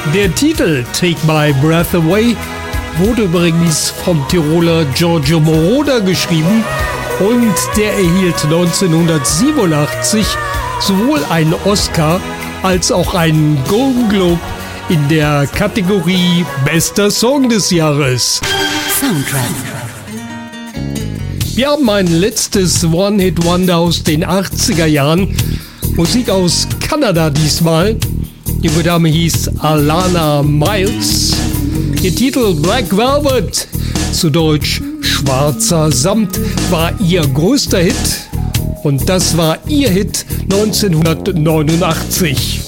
Der Titel Take My Breath Away wurde übrigens vom Tiroler Giorgio Moroder geschrieben und der erhielt 1987 sowohl einen Oscar als auch einen Golden Globe in der Kategorie Bester Song des Jahres. Soundtrack. Wir haben ein letztes One-Hit-Wonder aus den 80er Jahren. Musik aus Kanada diesmal. Die junge Dame hieß Alana Miles. Ihr Titel Black Velvet, zu Deutsch Schwarzer Samt, war ihr größter Hit. Und das war ihr Hit 1989.